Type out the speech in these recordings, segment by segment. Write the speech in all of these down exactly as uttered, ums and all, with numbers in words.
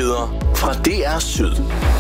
Nyheder fra D R Syd.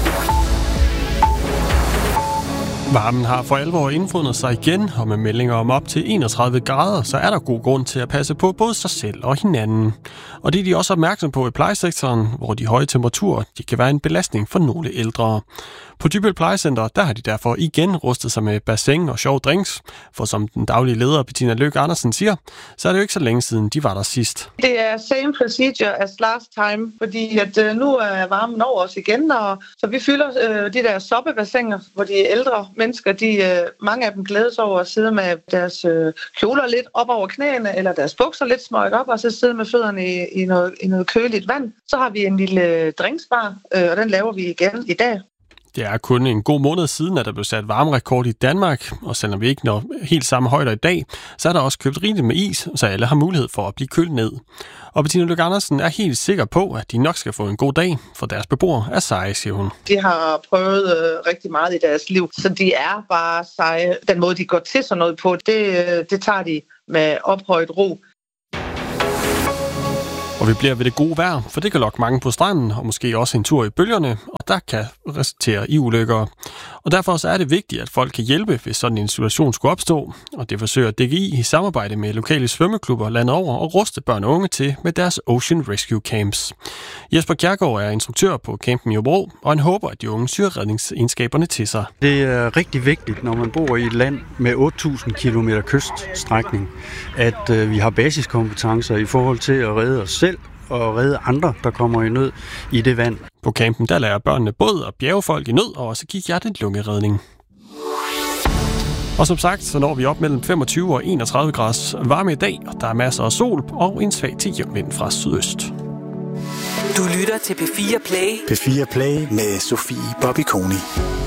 Varmen har for alvor indfundet sig igen, og med meldinger om op til enogtredive grader, så er der god grund til at passe på både sig selv og hinanden. Og det er de også opmærksom på i plejesektoren, hvor de høje temperaturer de kan være en belastning for nogle ældre. På Dybbøl Plejecenter, der har de derfor igen rustet sig med bassin og sjov drinks, for som den daglige leder Bettina Løkke Andersen siger, så er det jo ikke så længe siden, de var der sidst. Det er same procedure as last time, fordi at øh, nu er varmen over os igen, og så vi fylder øh, de der soppebassiner, hvor de ældre mennesker, de, øh, mange af dem glædes over at sidde med deres øh, kjoler lidt op over knæene, eller deres bukser lidt smøgt op, og så sidde med fødderne i, i, noget, i noget køligt vand. Så har vi en lille drinksbar, øh, og den laver vi igen i dag. Det er kun en god måned siden, at der blev sat varmerekord i Danmark, og selvom vi ikke når helt samme højder i dag, så er der også købt rigeligt med is, så alle har mulighed for at blive kølet ned. Og Bettina Løkke Andersen er helt sikker på, at de nok skal få en god dag, for deres beboere er seje, siger hun. De har prøvet øh, rigtig meget i deres liv, så de er bare seje. Den måde, de går til sådan noget på, det, det tager de med ophøjet ro. Og vi bliver ved det gode vejr, for det kan lokke mange på stranden, og måske også en tur i bølgerne, og der kan resultere i ulykker. Og derfor så er det vigtigt, at folk kan hjælpe, hvis sådan en situation skulle opstå. Og det forsøger D G I i samarbejde med lokale svømmeklubber landet over og ruste børn og unge til med deres Ocean Rescue Camps. Jesper Kjærgaard er instruktør på campen i Hobro, og han håber, at de unge syr redningsegenskaberne til sig. Det er rigtig vigtigt, når man bor i et land med otte tusind kilometer kyststrækning, at øh, vi har basiskompetencer i forhold til at redde os selv og redde andre, der kommer i nød i det vand. På campen der lærer børnene både at bjerge folk i nød og også give hjertelungeredning. Og som sagt, så når vi op mellem femogtyve og enogtredive graders varme i dag, og der er masser af sol og en svag til jævn vind fra sydøst. Du lytter til P fire Play. P fire Play med Sofie Bobby Koni.